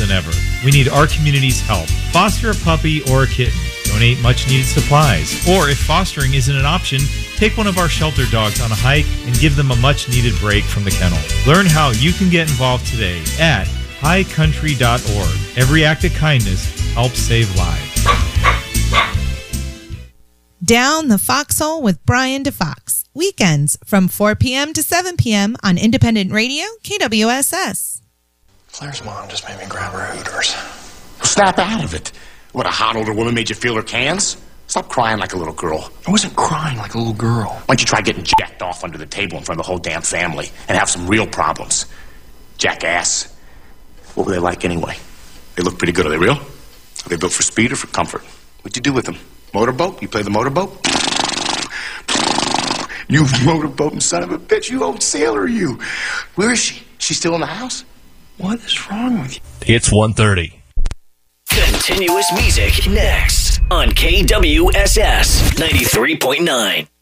than ever. We need our community's help. Foster a puppy or a kitten. Donate much-needed supplies. Or if fostering isn't an option, take one of our shelter dogs on a hike and give them a much-needed break from the kennel. Learn how you can get involved today at highcountry.org. Every act of kindness helps save lives. Down the Foxhole with Brian DeFox. Weekends from 4 p.m. to 7 p.m. on Independent Radio, KWSS. Claire's mom just made me grab her Hooters. Snap out of it. What, a hot older woman made you feel her cans? Stop crying like a little girl. I wasn't crying like a little girl. Why don't you try getting jacked off under the table in front of the whole damn family and have some real problems? Jackass. What were they like anyway? They look pretty good. Are they real? Are they built for speed or for comfort? What'd you do with them? Motorboat? You play the motorboat? You motorboating son of a bitch. You old sailor, you. Where is she? She's still in the house? What is wrong with you? It's 1:30. Continuous music next on KWSS 93.9.